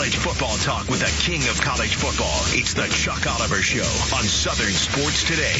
college football talk with the king of college football. It's the Chuck Oliver Show on Southern Sports Today.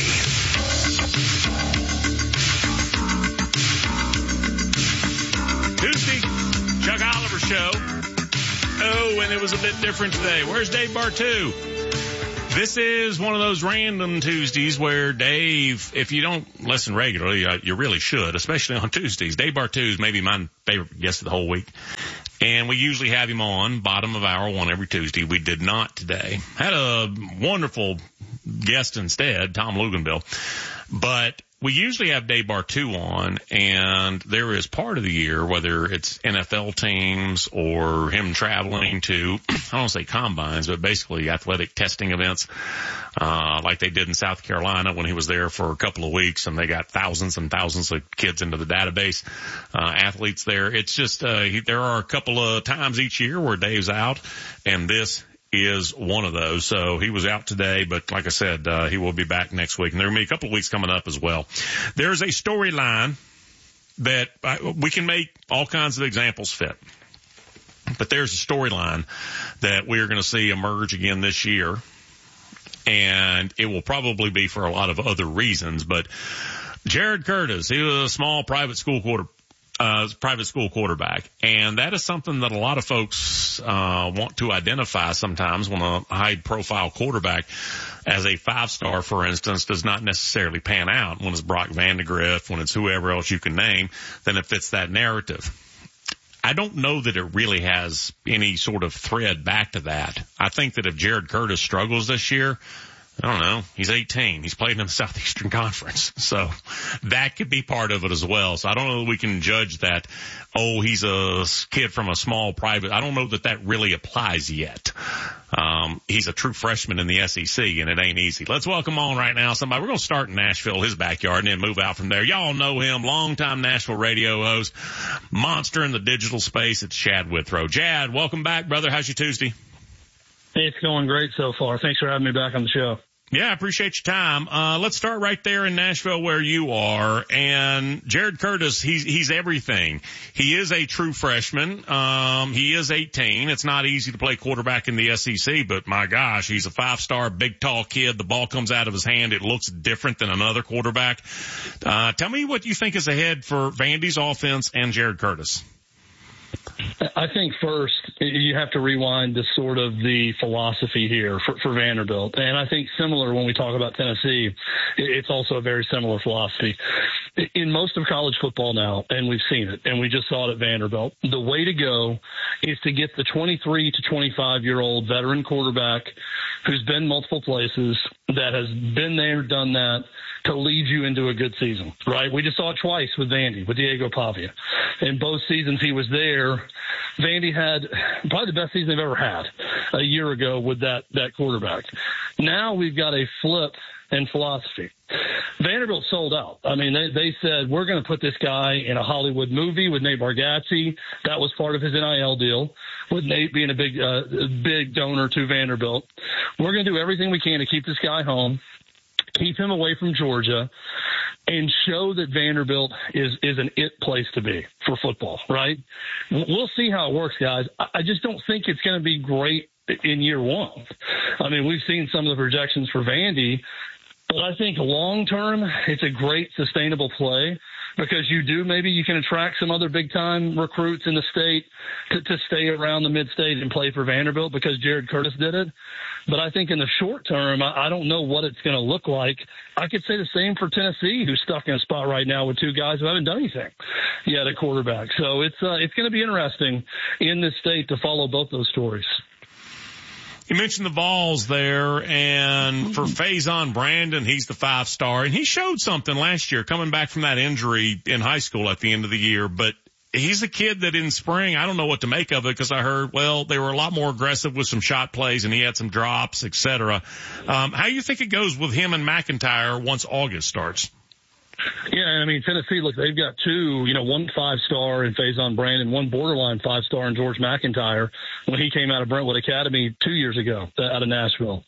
Tuesday, Chuck Oliver Show. Oh, and it was a bit different today. Where's Dave Bartoo? This is one of those random Tuesdays where Dave, if you don't listen regularly, you really should, especially on Tuesdays. Dave Bartoo is maybe my favorite guest of the whole week. And we usually have him on bottom of hour one every Tuesday. We did not today. Had a wonderful guest instead, Tom Luganville. But we usually have Dave Bartoo on, and there is part of the year, whether it's NFL teams or him traveling to, I don't want to say combines, but basically athletic testing events, like they did in South Carolina when he was there for a couple of weeks, and they got thousands and thousands of kids into the database, athletes there. It's just, there are a couple of times each year where Dave's out, and this is one of those. So he was out today, but like I said, he will be back next week. And there will be a couple of weeks coming up as well. There's a storyline that we can make all kinds of examples fit. But there's a storyline that we're going to see emerge again this year. And it will probably be for a lot of other reasons. But Jared Curtis, he was a small private school quarterback. And that is something that a lot of folks want to identify sometimes when a high-profile quarterback as a five-star, for instance, does not necessarily pan out. When it's Brock Vandagriff, when it's whoever else you can name, then it fits that narrative. I don't know that it really has any sort of thread back to that. I think that if Jared Curtis struggles this year, I don't know. He's 18. He's played in the Southeastern Conference. So that could be part of it as well. So I don't know that we can judge that, oh, he's a kid from a small private. I don't know that that really applies yet. He's a true freshman in the SEC, and it ain't easy. Let's welcome on right now somebody. We're going to start in Nashville, his backyard, and then move out from there. Y'all know him, longtime Nashville radio host, monster in the digital space. It's Chad Withrow. Chad, welcome back, brother. How's your Tuesday? Hey, it's going great so far. Thanks for having me back on the show. Yeah, I appreciate your time. Let's start right there in Nashville where you are. And Jared Curtis, he's everything. He is a true freshman. He is 18. It's not easy to play quarterback in the SEC, but my gosh, he's a five-star, big, tall kid. The ball comes out of his hand. It looks different than another quarterback. Tell me what you think is ahead for Vandy's offense and Jared Curtis. I think first you have to rewind to sort of the philosophy here for Vanderbilt. And I think similar when we talk about Tennessee, it's also a very similar philosophy. In most of college football now, and we've seen it, and we just saw it at Vanderbilt, the way to go is to get the 23 to 25-year-old veteran quarterback who's been multiple places, that has been there, done that, to lead you into a good season, right? We just saw it twice with Vandy, with Diego Pavia. In both seasons he was there, Vandy had probably the best season they've ever had a year ago with that quarterback. Now we've got a flip in philosophy. Vanderbilt sold out. I mean, they said, we're going to put this guy in a Hollywood movie with Nate Bargatze. That was part of his NIL deal, with Nate being a big donor to Vanderbilt. We're going to do everything we can to keep this guy home, keep him away from Georgia, and show that Vanderbilt is an it place to be for football, right? We'll see how it works, guys. I just don't think it's going to be great in year one. I mean, we've seen some of the projections for Vandy, but I think long term, it's a great sustainable play, because maybe you can attract some other big time recruits in the state to stay around the mid-state and play for Vanderbilt, because Jared Curtis did it. But I think in the short term, I don't know what it's going to look like. I could say the same for Tennessee, who's stuck in a spot right now with two guys who haven't done anything yet at quarterback. So it's going to be interesting in this state to follow both those stories. You mentioned the Vols there, and for Faison Brandon, he's the five-star, and he showed something last year coming back from that injury in high school at the end of the year, but he's a kid that in spring, I don't know what to make of it, because I heard, well, they were a lot more aggressive with some shot plays, and he had some drops, et cetera. How do you think it goes with him and McIntyre once August starts? Yeah, I mean, Tennessee, look, they've got two, one five-star in Faison Brandon, one borderline five-star in George McIntyre when he came out of Brentwood Academy 2 years ago out of Nashville.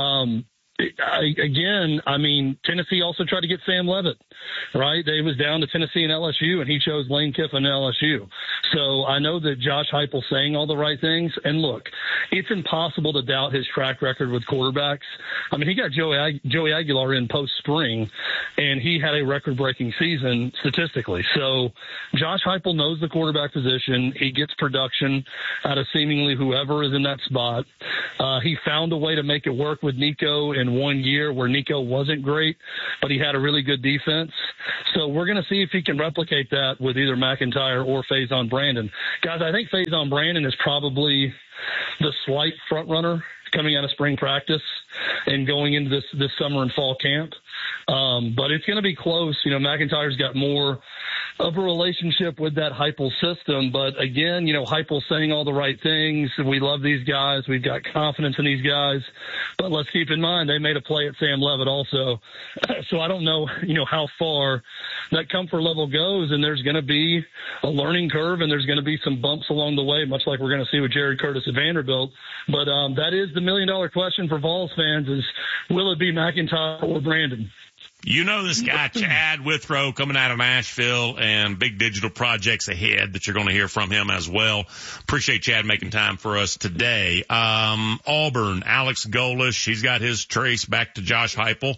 Again, I mean, Tennessee also tried to get Sam Levitt, right? They was down to Tennessee and LSU, and he chose Lane Kiffin and LSU. So I know that Josh Heupel's saying all the right things. And look, it's impossible to doubt his track record with quarterbacks. I mean, he got Joey Aguilar in post-spring, and he had a record-breaking season statistically. So Josh Heupel knows the quarterback position. He gets production out of seemingly whoever is in that spot. He found a way to make it work with Nico in 1 year where Nico wasn't great, but he had a really good defense. So we're going to see if he can replicate that with either McIntyre or Faison Brandon. Guys, I think Faison Brandon is probably the slight front runner coming out of spring practice and going into this summer and fall camp. But it's going to be close. You know, McIntyre's got more of a relationship with that Heupel system. But again, you know, Heupel's saying all the right things. We love these guys. We've got confidence in these guys. But let's keep in mind, they made a play at Sam Levitt also. So I don't know, you know, how far that comfort level goes. And there's going to be a learning curve, and there's going to be some bumps along the way, much like we're going to see with Jared Curtis at Vanderbilt. But that is the million-dollar question for Vols fans is, will it be McIntyre or Brandon? You know this guy, Chad Withrow, coming out of Nashville, and big digital projects ahead that you're going to hear from him as well. Appreciate Chad making time for us today. Auburn, Alex Golesh, he's got his trace back to Josh Heupel.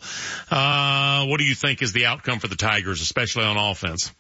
What do you think is the outcome for the Tigers, especially on offense?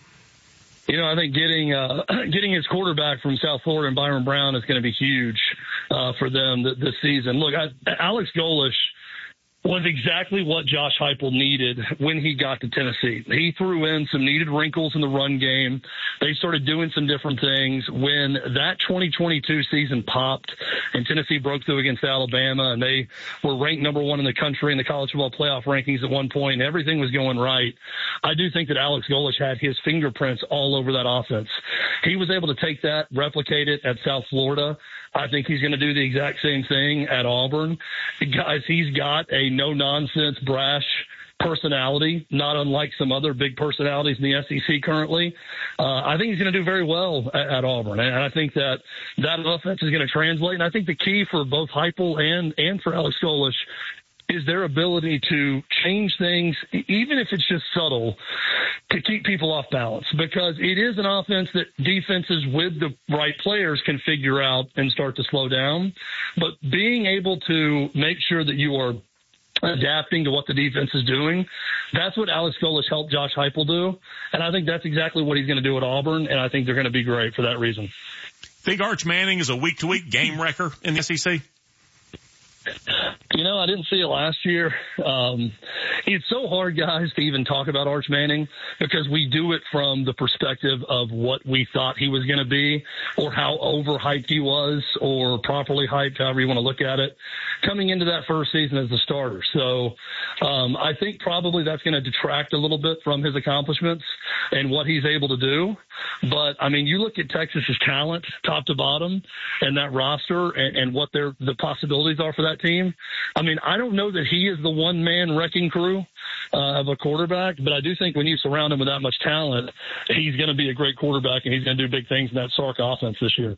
You know, I think getting his quarterback from South Florida and Byron Brown is going to be huge for them this season. Look, Alex Golesh was exactly what Josh Heupel needed when he got to Tennessee. He threw in some needed wrinkles in the run game. They started doing some different things. When that 2022 season popped and Tennessee broke through against Alabama, and they were ranked number 1 in the country in the college football playoff rankings at one point, and everything was going right, I do think that Alex Golesh had his fingerprints all over that offense. He was able to take that, replicate it at South Florida. I think he's going to do the exact same thing at Auburn. Guys, he's got a no-nonsense, brash personality, not unlike some other big personalities in the SEC currently. I think he's going to do very well at Auburn, and I think that offense is going to translate. And I think the key for both Heupel and for Alex Golesh is their ability to change things, even if it's just subtle, to keep people off balance, because it is an offense that defenses with the right players can figure out and start to slow down. But being able to make sure that you are adapting to what the defense is doing, that's what Alex Golesh helped Josh Heupel do. And I think that's exactly what he's going to do at Auburn, and I think they're going to be great for that reason. Think Arch Manning is a week-to-week game wrecker in the SEC? You know, I didn't see it last year. It's so hard, guys, to even talk about Arch Manning because we do it from the perspective of what we thought he was going to be or how overhyped he was or properly hyped, however you want to look at it, coming into that first season as the starter. So I think probably that's going to detract a little bit from his accomplishments and what he's able to do. But, I mean, you look at Texas's talent top to bottom and that roster and what the possibilities are for that team. I mean, I don't know that he is the one-man wrecking crew of a quarterback, but I do think when you surround him with that much talent, he's going to be a great quarterback and he's going to do big things in that Sark offense this year.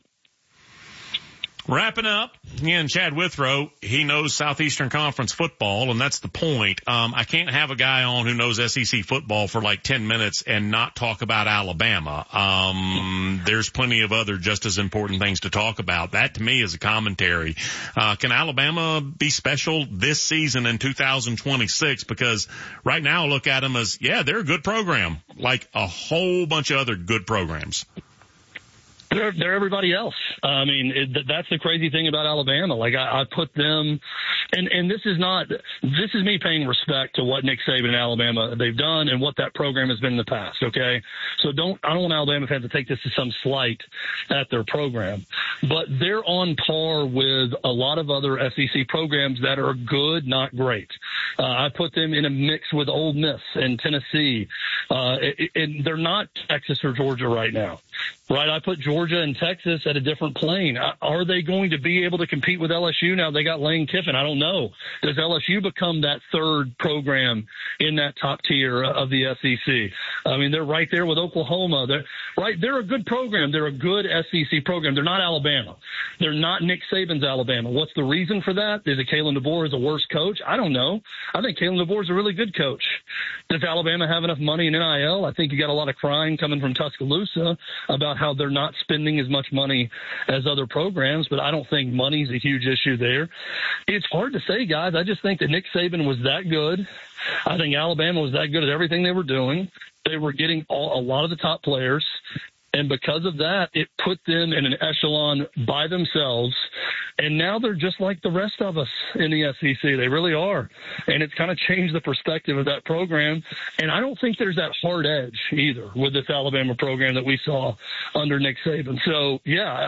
Wrapping up, again, Chad Withrow, he knows Southeastern Conference football, and that's the point. I can't have a guy on who knows SEC football for like 10 minutes and not talk about Alabama. There's plenty of other just as important things to talk about. That, to me, is a commentary. Can Alabama be special this season in 2026? Because right now I look at them as, yeah, they're a good program, like a whole bunch of other good programs. They're everybody else. I mean, that's the crazy thing about Alabama. Like I put them, and this is me paying respect to what Nick Saban and Alabama they've done and what that program has been in the past. Okay, so I don't want Alabama fans to take this as some slight at their program, but they're on par with a lot of other SEC programs that are good, not great. I put them in a mix with Ole Miss and Tennessee, and they're not Texas or Georgia right now. Right, I put Georgia and Texas at a different plane. Are they going to be able to compete with LSU now? They got Lane Kiffin. I don't know. Does LSU become that third program in that top tier of the SEC? I mean, they're right there with Oklahoma. They're a good program. They're a good SEC program. They're not Alabama. They're not Nick Saban's Alabama. What's the reason for that? Is it Kalen DeBoer is a worse coach? I don't know. I think Kalen DeBoer is a really good coach. Does Alabama have enough money in NIL? I think you got a lot of crime coming from Tuscaloosa. I about how they're not spending as much money as other programs, but I don't think money's a huge issue there. It's hard to say, guys. I just think that Nick Saban was that good. I think Alabama was that good at everything they were doing. They were getting a lot of the top players. And because of that, it put them in an echelon by themselves. And now they're just like the rest of us in the SEC. They really are. And it's kind of changed the perspective of that program. And I don't think there's that hard edge either with this Alabama program that we saw under Nick Saban. So, yeah,